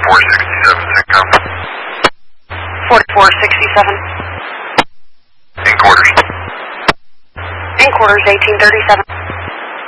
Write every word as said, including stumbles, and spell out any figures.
forty-four sixty-seven, Syncom. forty-four sixty-seven. In quarters. In quarters, eighteen thirty-seven.